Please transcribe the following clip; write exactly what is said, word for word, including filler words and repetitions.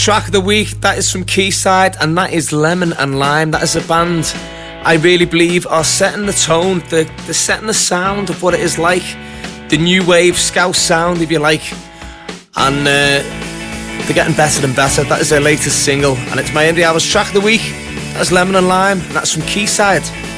track of the week, that is from Quayside, and that is Lemon and Lime. That is a band I really believe are setting the tone, they're, they're setting the sound of what it is like, the new wave Scouse sound, if you like, and uh, they're getting better and better. That is their latest single, and it's my Indie Hours track of the week. That's Lemon and Lime, and that's from Quayside.